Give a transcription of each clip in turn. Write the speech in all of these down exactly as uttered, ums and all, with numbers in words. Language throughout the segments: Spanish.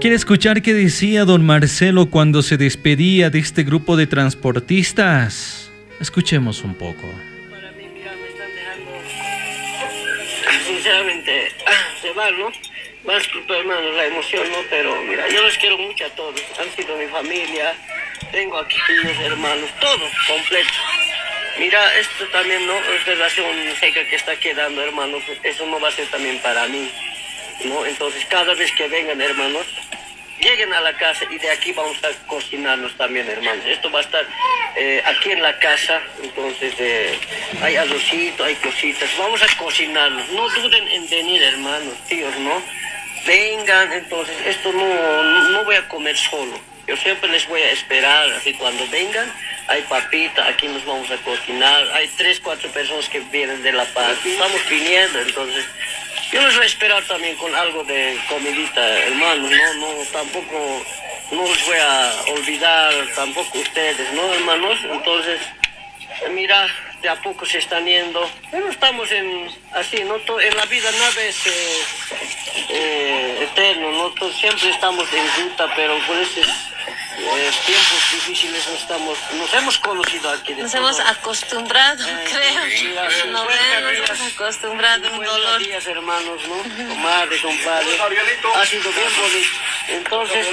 ¿Quiere escuchar qué decía don Marcelo cuando se despedía de este grupo de transportistas? Escuchemos un poco. Para mí, mira, me están dejando, sinceramente, se va, ¿no? Más disculpa, hermano, la emoción, ¿no? Pero mira, yo los quiero mucho a todos. Han sido mi familia, tengo aquí tíos, hermanos, todo completo. Mira, esto también, ¿no? Es relación seca que está quedando, hermanos. Eso no va a ser también para mí, ¿no? Entonces, cada vez que vengan, hermanos, lleguen a la casa y de aquí vamos a cocinarnos también, hermanos. Esto va a estar eh, aquí en la casa, entonces eh, hay arrocito, hay cositas. Vamos a cocinarnos. No duden en venir, hermanos, tíos, ¿no? Vengan, entonces, esto no, no voy a comer solo. Yo siempre les voy a esperar, así cuando vengan, hay papita, aquí nos vamos a cocinar. Hay tres, cuatro personas que vienen de La Paz. Estamos viniendo, entonces, yo les voy a esperar también con algo de comidita, hermanos, no, no, tampoco, no los voy a olvidar, tampoco ustedes, ¿no, hermanos? Entonces, mira, de a poco se están yendo, pero estamos en, así, ¿no? En la vida nada es eh, eh, eterno, ¿no? Todos siempre estamos en ruta, pero por esos eh, tiempos difíciles no estamos, nos hemos conocido aquí. Nos hemos acostumbrado, eh, creo. Sí, sí, No vemos, nos hemos acostumbrado a un dolor. días, hermanos, ¿no? Comadre, compadre, ha sido bien bonito. Entonces,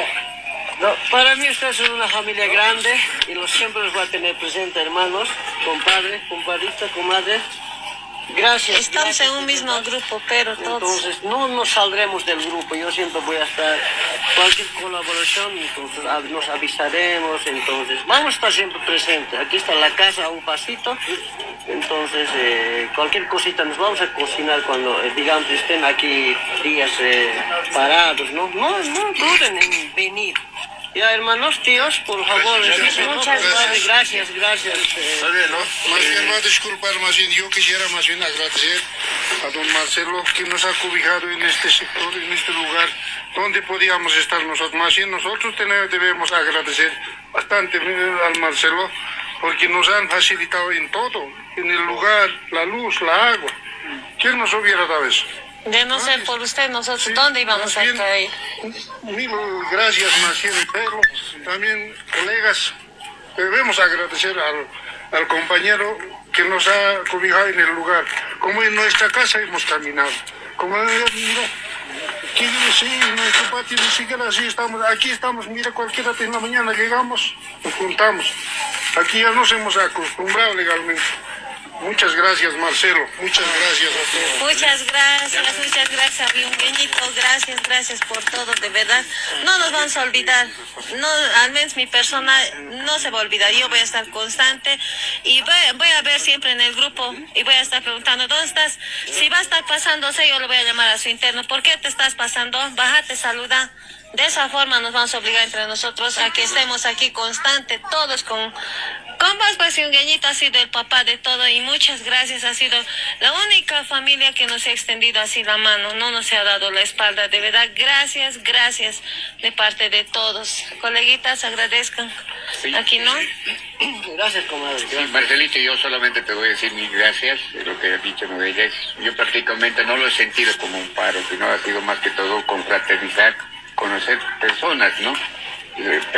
no, para mí ustedes son una familia grande y los siempre los voy a tener presente, hermanos, compadre, compadrita, comadre. Gracias. Estamos gracias, en un mismo ¿verdad? grupo, pero todos. Entonces, no nos saldremos del grupo. Yo siempre voy a estar, cualquier colaboración, entonces nos avisaremos. Entonces, vamos a estar siempre presentes. Aquí está la casa a un pasito. Entonces, eh, cualquier cosita nos vamos a cocinar cuando, eh, digamos, estén aquí días eh, parados, ¿no? No, no duden en venir. Ya, hermanos, tíos, por favor, Gracias, ¿no? muchas gracias, gracias, gracias. Eh, Está bien, ¿no? Más bien va a disculpar, más bien yo quisiera más bien agradecer a don Marcelo que nos ha cobijado en este sector, en este lugar donde podíamos estar nosotros. Más bien nosotros tenemos, debemos agradecer bastante al Marcelo porque nos han facilitado en todo, en el lugar, la luz, la agua. ¿Quién nos hubiera dado eso? De no ser por usted, nosotros, Sí, ¿dónde íbamos más a bien, caer? Mil gracias, más bien, pero también, colegas, debemos agradecer al, al compañero que nos ha cobijado en el lugar. Como en nuestra casa hemos caminado. Como, mira, aquí sí, en nuestro patio ni siquiera así estamos. Aquí estamos, mira, cualquiera en la mañana llegamos, nos juntamos. Aquí ya nos hemos acostumbrado legalmente. Muchas gracias, Marcelo. Muchas gracias a todos. Muchas gracias, muchas gracias, Bienvenido. Gracias, gracias por todo, de verdad. No nos vamos a olvidar. No, al menos mi persona no se va a olvidar. Yo voy a estar constante y voy, voy a ver siempre en el grupo y voy a estar preguntando, ¿dónde estás? Si va a estar pasándose, yo le voy a llamar a su interno. ¿Por qué te estás pasando? Bájate, saluda. De esa forma nos vamos a obligar entre nosotros a que estemos aquí constante, todos con... Con vos, pues, un gueñito ha sido el papá de todo y muchas gracias. Ha sido la única familia que nos ha extendido así la mano, no nos ha dado la espalda. De verdad, gracias, gracias de parte de todos. Coleguitas, agradezcan. Sí. Aquí, ¿no? gracias, comadre. Sí, Gracias. Marcelito, yo solamente te voy a decir mil gracias de lo que has dicho, ¿no? Ella es- yo prácticamente no lo he sentido como un paro, sino ha sido más que todo confraternizar, conocer personas, ¿no? Eh,